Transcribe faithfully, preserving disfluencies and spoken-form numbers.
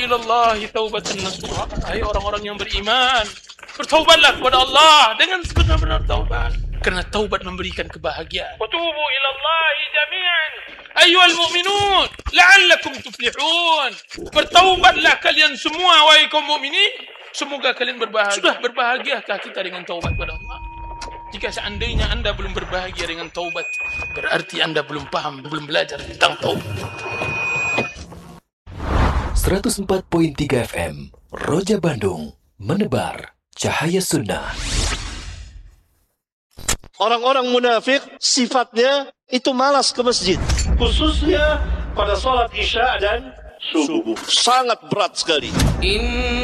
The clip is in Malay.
ilallahi taubatan nasuha. Hai orang-orang yang beriman, bertaubatlah kepada Allah dengan sebenar-benar taubat, kerana taubat memberikan kebahagiaan. Wa tubu ilallahi jami'an ayyuhal mu'minun la'allakum tuflihun. Bertaubatlah kalian semua wahai kaum mukminin, semoga kalian berbahagia. Sudah berbahagiakah kita dengan taubat kepada Allah? Jika seandainya anda belum berbahagia dengan taubat, berarti anda belum paham, belum belajar tentang taubat. seratus empat koma tiga F M Roja Bandung, menebar cahaya sunnah. Orang-orang munafik sifatnya itu malas ke masjid, khususnya pada salat isya dan subuh. Sangat berat sekali.